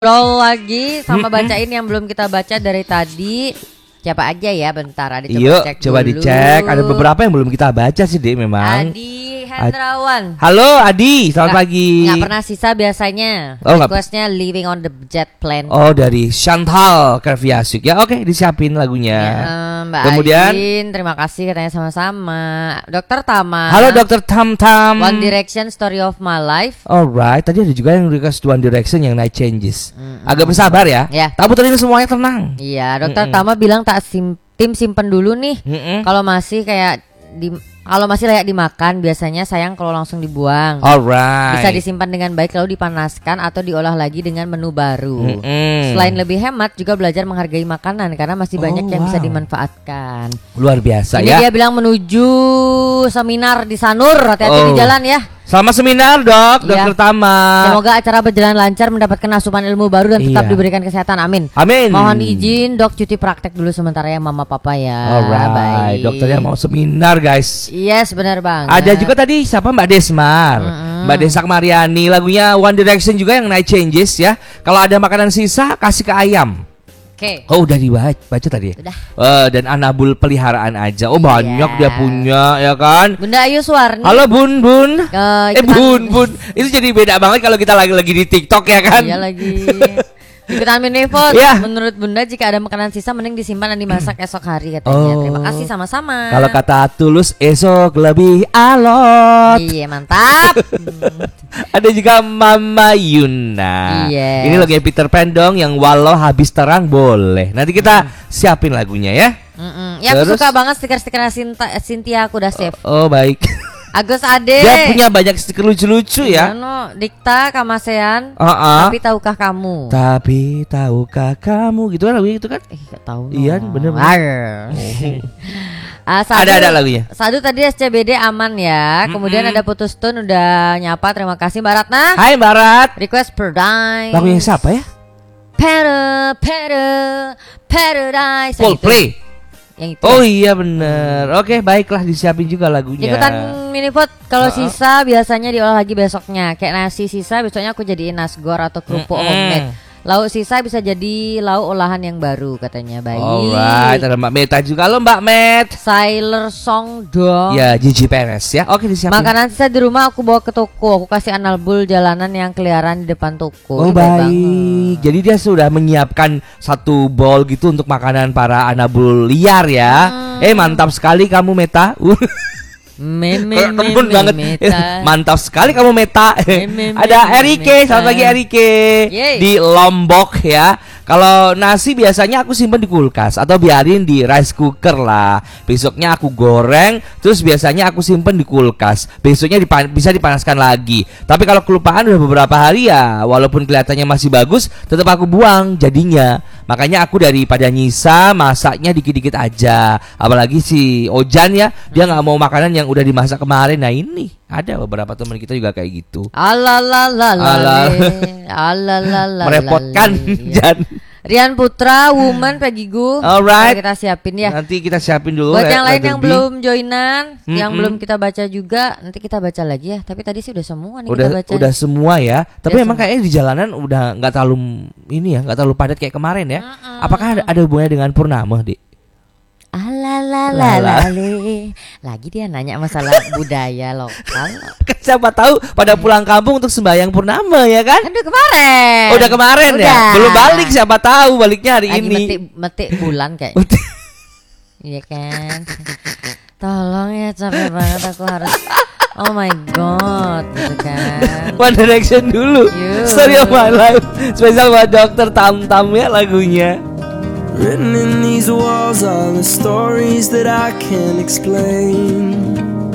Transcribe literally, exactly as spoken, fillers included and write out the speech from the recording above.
Roll lagi sama Mm-mm. bacain yang belum kita baca dari tadi. Siapa aja ya, bentar Adi coba Yuk, cek coba dulu. dicek. Ada beberapa yang belum kita baca sih, Dek, memang. Adi Hendrawan. Halo, Adi. Selamat Nggak- pagi. Nggak pernah sisa biasanya. Oh, nggak- Requestnya Living on the Jet Plane. Oh, dari Chantal Kerviasuk. Ya, oke, disiapin lagunya. Ya, em, Mbak Kemudian- Aidin, terima kasih katanya sama-sama. Dokter Tama. Halo, Dokter Tam Tam. One Direction Story of My Life. Alright, tadi ada juga yang request One Direction yang Night Changes. Agak bersabar ya. Ya. Tak puterin semuanya, tenang. Iya, Dokter Mm-mm. Tama bilang tak sim tim simpen dulu nih. Mm-mm. Kalau masih kayak di kalau masih layak dimakan, biasanya sayang kalau langsung dibuang. Alright. Bisa disimpan dengan baik lalu dipanaskan atau diolah lagi dengan menu baru. Mm-mm. Selain lebih hemat, juga belajar menghargai makanan karena masih Oh, banyak yang bisa wow. dimanfaatkan. Luar biasa Ini ya. dia bilang menuju seminar di Sanur, hati-hati di Oh. jalan ya. Selamat seminar, Dok. Iya. Dokter Tama. Semoga acara berjalan lancar, mendapatkan asupan ilmu baru dan tetap Iya. diberikan kesehatan. Amin. Amin. Mohon izin dok cuti praktek dulu sementara ya mama papa ya. Alright, Baik. dokternya mau seminar, guys. Yes, benar banget. Ada juga tadi siapa Mbak Desmar, Mm-mm. Mbak Desak Mariani, lagunya One Direction juga yang Night Changes ya. Kalau ada makanan sisa kasih ke ayam. Oke. Oh, udah dibaca baca tadi ya. Udah. Eh, dan anabul peliharaan aja. Oh, Iya. banyak dia punya ya kan. Bunda Ayu Suwarni. Halo Bun Bun. Eh, Eh ikutan- Bun Bun. Itu jadi beda banget kalau kita lagi lagi di TikTok ya kan. Iya lagi. Ikutan Minifot. Iya. Menurut Bunda jika ada makanan sisa mending disimpan dan dimasak esok hari katanya. Oh. Terima kasih sama-sama. Kalau kata Tulus esok lebih alot. Iya mantap. Hmm. Ada juga Mama Yuna. Yes. Ini lagunya Peter Pan dong yang walau habis terang boleh. Nanti kita siapin lagunya ya. Mm-mm. Ya aku Terus? suka banget stiker-stikernya Sinta, Cynthia aku udah save. Oh baik. Agus Ade. Dia punya banyak stiker lucu-lucu ya. Ano, Dikta Kamasean. Uh-uh. Tapi tahukah kamu? Tapi tahukah kamu gitu kan lagunya itu kan? Eh gak tahu. Iya, no. bener, bener. Arr. Ah, Sadu- Ada ada lagunya. Sadu tadi S C B D aman ya. Kemudian Mm-mm. ada Putus Tun udah nyapa. Terima kasih Mbak Ratna. Hai Barat. Request Paradise. Lagunya siapa ya? Para, para, Paradise. Yang Coldplay. itu. Yang itu. Oh iya bener. Oke baiklah disiapin juga lagunya. Ikutan Minipot kalau Uh-uh. sisa biasanya diolah lagi besoknya. Kayak nasi sisa besoknya aku jadiin nasgor atau kerupuk Mm-mm. homemade. Lauk sisa bisa jadi lauk olahan yang baru katanya. Baik. Alright, ada Mbak Meta juga. Halo Mbak Met. Sailor Song dong. Ya Gigi Perez ya. Oke disiapin. Makanan sisa di rumah aku bawa ke toko. Aku kasih analbul jalanan yang keliaran di depan toko. Oh Ini baik baik. banget. Jadi dia sudah menyiapkan satu bowl gitu untuk makanan para anabul liar ya. Hmm. Eh mantap sekali kamu Meta. Uh, Me, me, kayak me, temen me, banget. meta. Eh, mantap sekali kamu Meta. Me, me, me, Ada me, Erike, meta. selamat pagi Erike Yeay. di Lombok ya. Kalau nasi biasanya aku simpen di kulkas atau biarin di rice cooker lah. Besoknya aku goreng, terus biasanya aku simpen di kulkas. Besoknya dipan- bisa dipanaskan lagi. Tapi kalau kelupaan udah beberapa hari ya, walaupun kelihatannya masih bagus, tetap aku buang jadinya. Makanya aku daripada nyisa, masaknya dikit-dikit aja. Apalagi si Ojan ya, dia nggak mau makanan yang udah dimasak kemarin. Nah ini ada beberapa teman kita juga kayak gitu. Alalalala. Alalalala. Merepotkan Jan. Rian Putra, Woman, Pegigu. Alright. Kita siapin ya. Nanti kita siapin dulu. Buat ya, yang lain Leather yang Bee. belum joinan, yang Mm-mm. belum kita baca juga, nanti kita baca lagi ya. Tapi tadi sih udah semua nih udah kita baca. udah semua ya. Tapi Udah emang semua. kayaknya di jalanan udah nggak terlalu ini ya, nggak terlalu padat kayak kemarin ya. Mm-mm. Apakah ada, ada hubungannya dengan Purnama, Dik? Alalalala. Lagi dia nanya masalah budaya lokal. Kan siapa tahu pada pulang kampung untuk sembahyang Purnama ya kan? Aduh kemarin. Oh, udah kemarin ya. Udah. Belum balik siapa tahu baliknya hari Lagi ini. metik, metik bulan kayak. Iya kan. Tolong ya capek banget aku harus. Oh my god, gitu kan. One Direction dulu. Yuk. Story of my life. Spesial buat Dokter Tam Tam ya lagunya. Written in these walls are the stories that I can't explain.